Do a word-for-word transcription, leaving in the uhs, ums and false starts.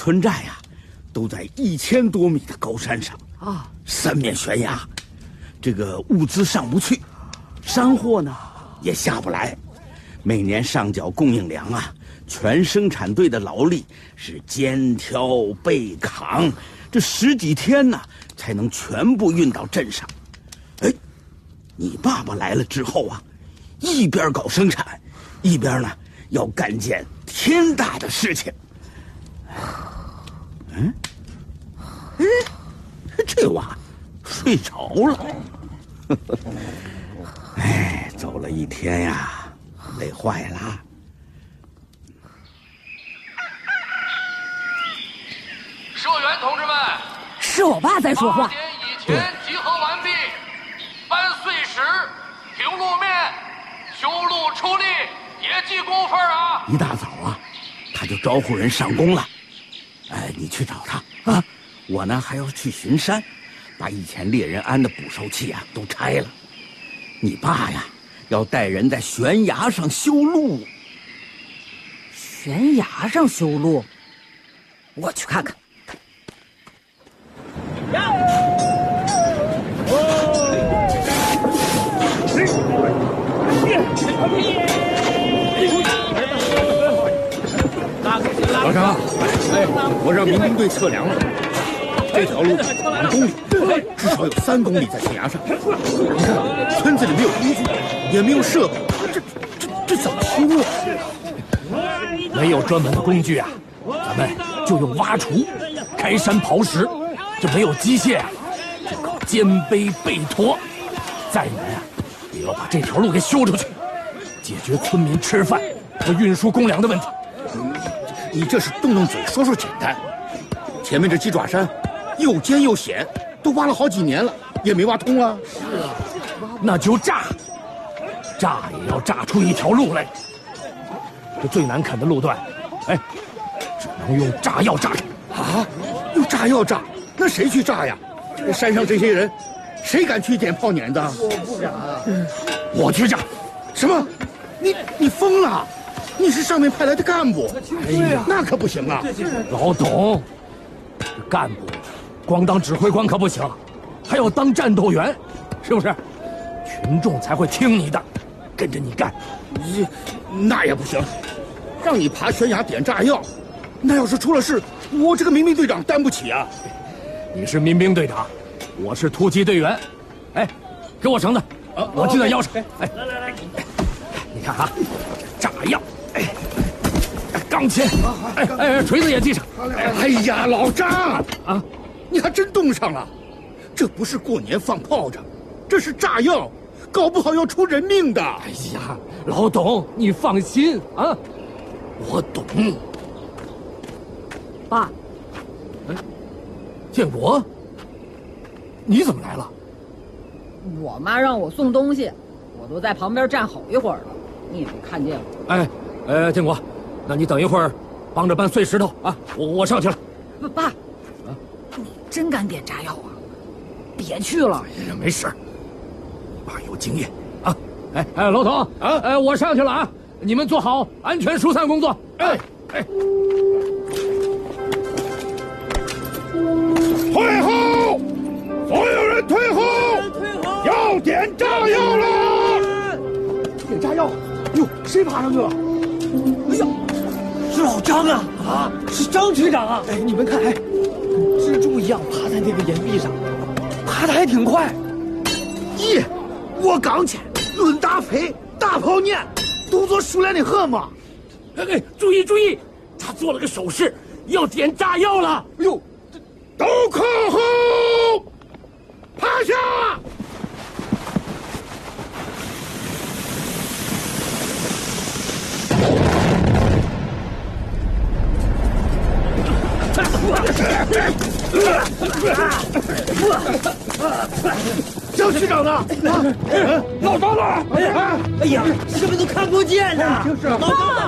村寨呀，都在一千多米的高山上啊，三面悬崖，这个物资上不去，山货呢也下不来。每年上缴供应粮啊，全生产队的劳力是肩挑背扛，这十几天呢才能全部运到镇上。哎，你爸爸来了之后啊，一边搞生产，一边呢要干件天大的事情。嗯，哎，这娃睡着了。哎，走了一天呀，累坏了。 社员同志们， 是我爸在说话。 八点以前集合完毕，搬碎石、平路面、修路出力，别记工分啊！ 一大早啊，他就招呼人上工了。哎，你去找他啊！我呢还要去巡山，把以前猎人安的捕兽器啊都拆了。你爸呀，要带人在悬崖上修路。 悬崖上修路，我去看看。 老张，哎，我让民兵队测量了，这条路五公里，至少有三公里在悬崖上。你看，村子里没有工具，也没有设备，这这这怎么修啊？ 没有专门的工具啊，咱们就用挖锄、开山刨石。这没有机械啊，就靠肩背背驮。再难啊，也要把这条路给修出去，解决村民吃饭和运输公粮的问题。 你这是动动嘴说说简单，前面这鸡爪山又尖又险，都挖了好几年了，也没挖通啊。 是啊，那就炸，炸也要炸出一条路来。这最难啃的路段，哎，只能用炸药炸啊！用炸药炸，那谁去炸呀？这山上这些人，谁敢去点炮碾子？ 我不敢，我去炸。 什么？你你疯了？你是上面派来的干部， 哎呀， 那可不行啊！ 老董，这干部光当指挥官可不行，还要当战斗员，是不是？群众才会听你的，跟着你干。 你那也不行，让你爬悬崖点炸药，那要是出了事，我这个民兵队长担不起啊！ 你是民兵队长，我是突击队员。哎，给我绳子，啊、我系在腰上。哎，来来来，你看啊，炸药。哎，钢钎，哎哎，锤子也系上。 哎呀，老张啊，你还真动上了！这不是过年放炮仗，这是炸药，搞不好要出人命的。 哎呀，老董，你放心啊，我懂。 爸， 哎，建国，你怎么来了？ 我妈让我送东西，我都在旁边站好一会儿了，你也没看见我。 哎。呃，建国，那你等一会儿，帮着搬碎石头啊！我我上去了。 爸，啊，你真敢点炸药啊？别去了。 哎呀，没事，爸有经验啊！哎哎，老董啊，哎，我上去了啊！你们做好安全疏散工作。哎哎， 退后！所有人退后！退后！要点炸药了！ 点炸药！哟，谁爬上去了？哎呀，是老张啊！啊，是张局长啊！哎，你们看，哎，跟蜘蛛一样爬在那个岩壁上，爬得还挺快。 咦，我刚去论大飞大炮念，动作熟练的很嘛。 哎哎，注意注意，他做了个手势，要点炸药了。哎呦， 都靠后，趴下！张局长呢？啊，老张呢？哎呀， 哎呀，什么都看不见呐！ 就是老张呢？